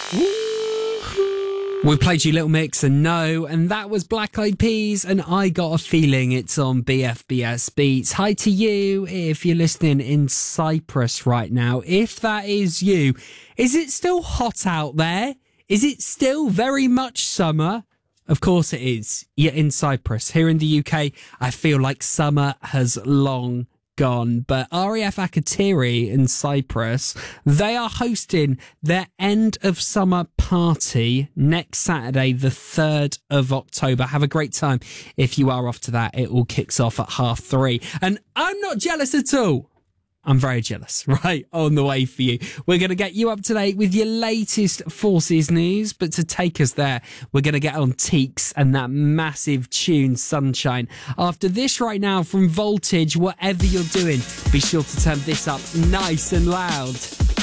We played you Little Mix and No, and that was Black Eyed Peas, and I Got a Feeling. It's on BFBS Beats. Hi to you if you're listening in Cyprus right now. If that is you, is it still hot out there? Is it still very much summer? Of course it is. You're in Cyprus. Here in the UK, I feel like summer has long gone, but RAF Akatiri in Cyprus, they are hosting their end of summer party next Saturday, the 3rd of October. Have a great time if you are off to that. It all kicks off at 3:30. And I'm not jealous at all. I'm very jealous, right? On the way for you. We're going to get you up to date with your latest Forces news, but to take us there, we're going to get on Teeks and that massive tune, Sunshine. After this right now from Voltage, whatever you're doing, be sure to turn this up nice and loud.